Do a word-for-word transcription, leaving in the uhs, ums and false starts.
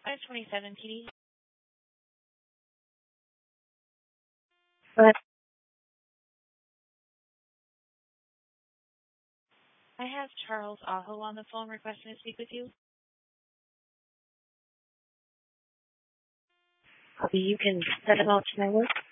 five twenty-seven P D. But I have Charles Aho on the phone requesting to speak with you. you can set it all to my work.